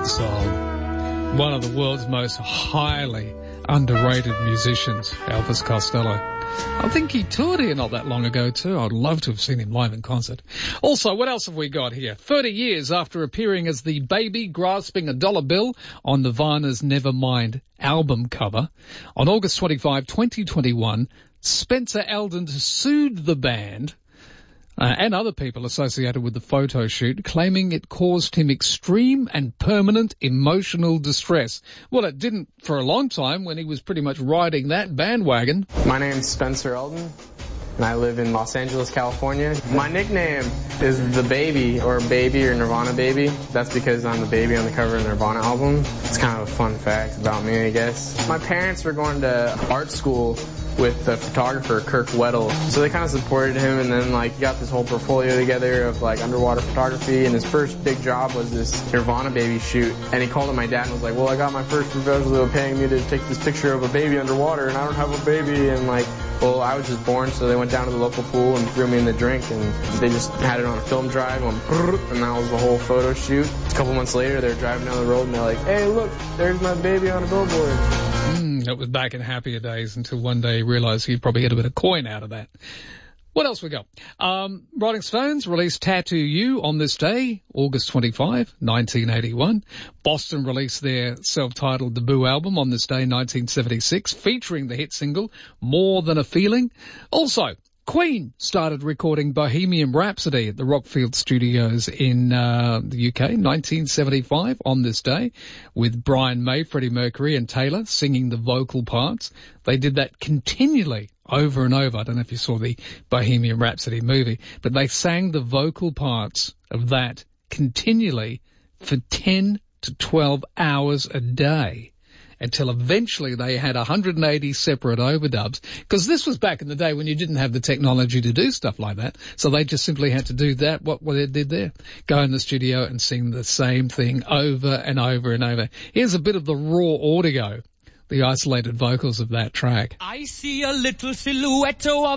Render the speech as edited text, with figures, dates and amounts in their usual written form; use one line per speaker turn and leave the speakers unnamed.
great song. One of the world's most highly underrated musicians, Elvis Costello. I think he toured here not that long ago too. I'd love to have seen him live in concert. Also, what else have we got here? 30 years after appearing as the baby grasping a dollar bill on Nirvana's Nevermind album cover, on August 25, 2021, Spencer Eldon sued the band and other people associated with the photo shoot, claiming it caused him extreme and permanent emotional distress. Well, it didn't for a long time when he was pretty much riding that bandwagon.
My name's Spencer Eldon, and I live in Los Angeles, California. My nickname is The Baby, or Baby, or Nirvana Baby. That's because I'm the baby on the cover of the Nirvana album. It's kind of a fun fact about me, I guess. My parents were going to art school with the photographer Kirk Weddle, so they kind of supported him, and then he got this whole portfolio together of underwater photography, and his first big job was this Nirvana Baby shoot, and he called up my dad and was like, well, I got my first proposal paying me to take this picture of a baby underwater, and I don't have a baby, and well, I was just born, so they went down to the local pool and threw me in the drink, and they just had it on a film drive, and that was the whole photo shoot. A couple months later, they're driving down the road, and they're like, hey, look, there's my baby on a billboard.
That was back in happier days until one day he realized he'd probably get a bit of coin out of that. What else we got? Rolling Stones released Tattoo You on this day, August 25, 1981. Boston released their self-titled debut album on this day, 1976, featuring the hit single, More Than a Feeling. Also, Queen started recording Bohemian Rhapsody at the Rockfield Studios in the UK, 1975 on this day, with Brian May, Freddie Mercury and Taylor singing the vocal parts. They did that continually over and over. I don't know if you saw the Bohemian Rhapsody movie, but they sang the vocal parts of that continually for 10 to 12 hours a day, until eventually they had 180 separate overdubs, because this was back in the day when you didn't have the technology to do stuff like that. So they just simply had to do that, what they did there. Go in the studio and sing the same thing over and over and over. Here's a bit of the raw audio, the isolated vocals of that track.
I see a little silhouette of